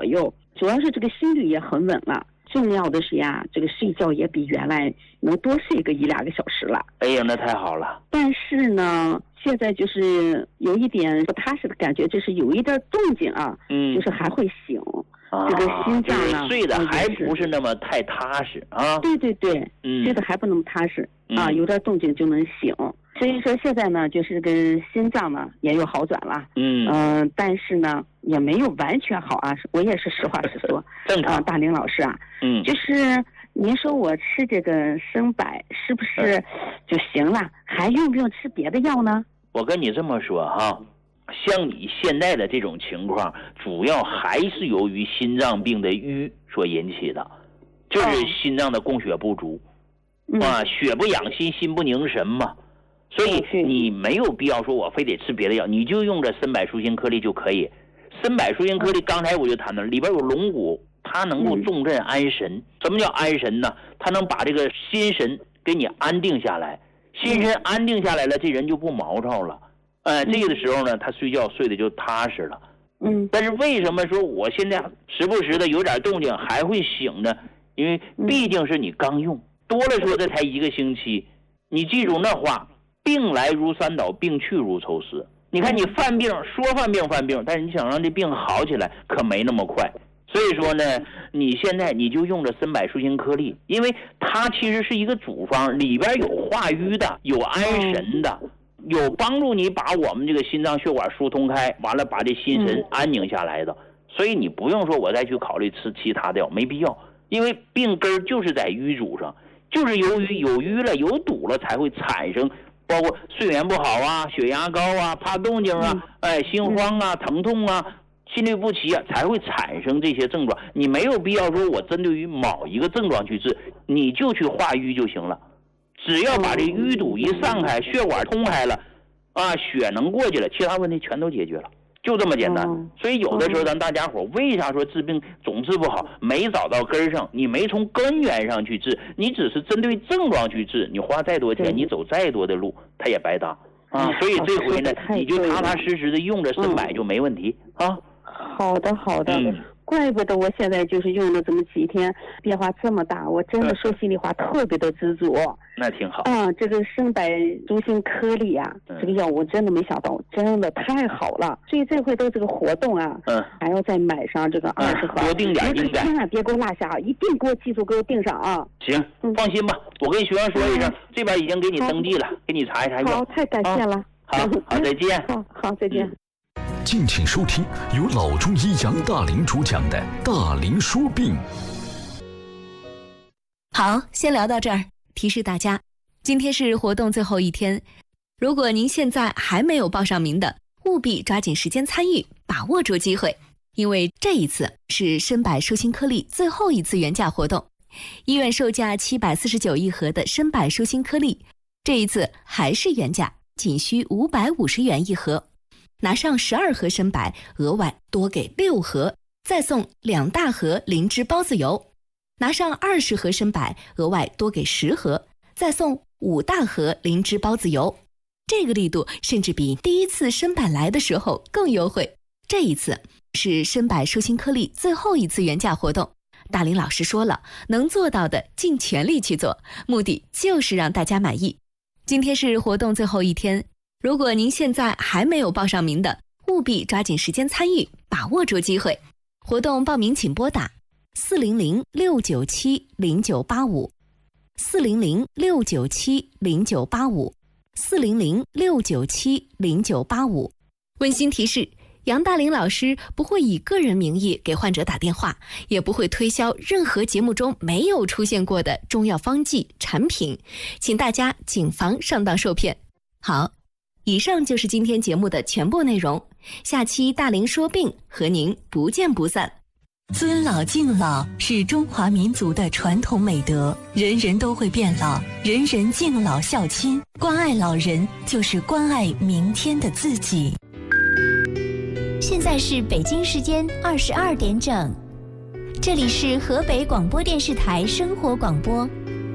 左右，主要是这个心率也很稳了。重要的是呀，这个睡觉也比原来能多睡个1-2个小时了。 哎呀，那太好了。 但是呢，现在就是有一点不踏实的感觉，就是有一点动静啊，就是还会醒。这个心脏呢， 就是睡得还不是那么太踏实啊。 对对对，睡得还不那么踏实啊，有点动静就能醒。所以说现在呢，就是跟心脏呢也有好转了。但是呢也没有完全好啊，我也是实话实说。 正常。 大林老师啊，就是您说我吃这个生柏是不是就行了？还用不用吃别的药呢？ 我跟你这么说哈。像你现在的这种情况，主要还是由于心脏病的瘀所引起的，就是心脏的供血不足，血不养心，心不宁神嘛。所以你没有必要说我非得吃别的药，你就用这参柏舒心颗粒就可以。参柏舒心颗粒刚才我就谈到了，里边有龙骨，它能够重镇安神。什么叫安神呢？它能把这个心神给你安定下来，心神安定下来了，这人就不毛躁了。这个时候呢，他睡觉睡得就踏实了。但是为什么说我现在时不时的有点动静还会醒呢？因为毕竟是你刚用，多了说这才1个星期。你记住那话，病来如山倒，病去如抽丝。你看你犯病说犯病，但是你想让这病好起来可没那么快。所以说呢，你现在你就用着参柏舒心颗粒，因为它其实是一个主方，里边有化瘀的，有安神的，有帮助你把我们这个心脏血管疏通开，完了把这心神安宁下来的。所以你不用说我再去考虑吃其他的药，没必要，因为病根就是在瘀阻上，就是由于有瘀了有堵了才会产生包括睡眠不好啊、血压高啊、怕动静啊、心慌啊、疼痛啊、心律不齐啊，才会产生这些症状。你没有必要说我针对于某一个症状去治，你就去化瘀就行了。只要把这淤堵一散开，血管通开了血能过去了，其他问题全都解决了，就这么简单。所以有的时候咱大家伙为啥说治病总治不好，没找到根上，你没从根源上去治，你只是针对症状去治，你花再多钱，你走再多的路，它也白搭所以这回呢，你就踏踏实实的用着参柏就没问题啊。 好的怪不得我现在就是用了这么几天，变化这么大，我真的说心里话特别的知足。 那挺好。 这个参柏舒心颗粒啊，这个药我真的没想到，真的太好了。所以这回都这个活动啊，还要再买上这个20盒， 多订点应该。 千万别给我落下，一定给我记住，给我订上啊。 行，放心吧，我跟学生说一声，这边已经给你登记了，给你查一查药。 好，太感谢了。 好，再见。 好，再见。 敬请收听由老中医杨大林主讲的《大林说病》。 好，先聊到这儿。提示大家，今天是活动最后一天，如果您现在还没有报上名的，务必抓紧时间参与，把握住机会，因为这一次是参柏舒心颗粒最后一次原价活动。医院售价749一盒的参柏舒心颗粒，这一次还是原价，仅需550元一盒。拿上12盒参柏，额外多给6盒，再送2大盒灵芝孢子油。拿上20盒参柏，额外多给10盒，再送5大盒灵芝孢子油。这个力度甚至比第一次参柏来的时候更优惠。这一次是参柏舒心颗粒最后一次原价活动，大林老师说了，能做到的尽全力去做，目的就是让大家满意。今天是活动最后一天，如果您现在还没有报上名的，务必抓紧时间参与，把握住机会。活动报名请拨打400-697-0985 400-697-0985 400-697-0985。温馨提示，杨大林老师不会以个人名义给患者打电话，也不会推销任何节目中没有出现过的中药方剂产品，请大家谨防上当受骗。好，以上就是今天节目的全部内容，下期大林说病和您不见不散。 尊老敬老是中华民族的传统美德，人人都会变老，人人敬老孝亲，关爱老人就是关爱明天的自己。 现在是北京时间22点整，这里是河北广播电视台生活广播。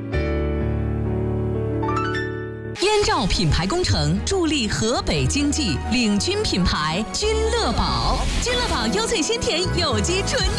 燕赵品牌工程助力河北经济，领军品牌君乐宝，君乐宝优萃鲜甜有机纯